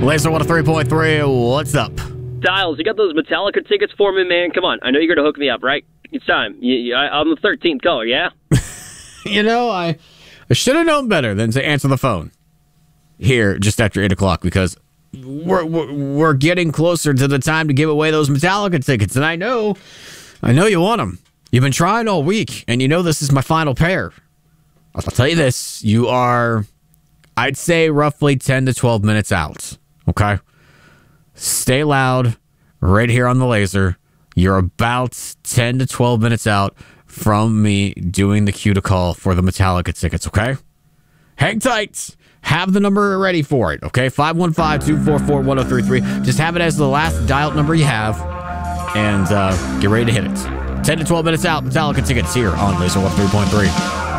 Laser 103.3, what's up? Styles, you got those Metallica tickets for me, man? Come on, I know you're going to hook me up, right? It's time. I'm the 13th caller, yeah? You know, I should have known better than to answer the phone here just after 8 o'clock because we're getting closer to the time to give away those Metallica tickets, and I know you want them. You've been trying all week, and you know this is my final pair. I'll tell you this, you are, I'd say, roughly 10 to 12 minutes out, okay? Stay loud right here on the laser. You're about 10 to 12 minutes out from me doing the cue to call for the Metallica tickets, okay? Hang tight. Have the number ready for it, okay? 515-244-1033. Just have it as the last dialed number you have, and get ready to hit it. 10 to 12 minutes out, Metallica tickets here on Laser 103.3.